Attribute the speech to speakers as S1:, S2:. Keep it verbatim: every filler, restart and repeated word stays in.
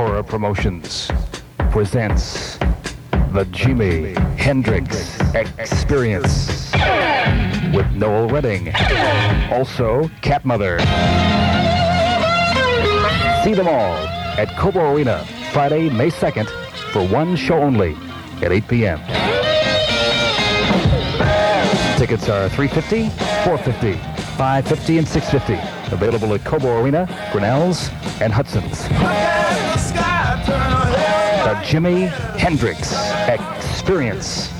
S1: Aurora Promotions presents the Jimi Hendrix Experience with Noel Redding, also Cat Mother. See them all at Cobo Arena Friday, May second for one show only at eight p.m. Tickets are three hundred fifty dollars, four hundred fifty dollars, five hundred fifty dollars, and six hundred fifty dollars. Available at Cobo Arena, Grinnell's, and Hudson's. The Jimi Hendrix Experience.